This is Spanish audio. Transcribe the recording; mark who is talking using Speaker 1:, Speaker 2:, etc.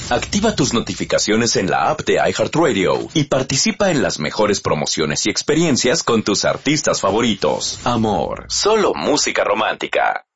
Speaker 1: Activa tus notificaciones en la app de iHeartRadio y participa en las mejores promociones y experiencias con tus artistas favoritos. Amor, solo música romántica.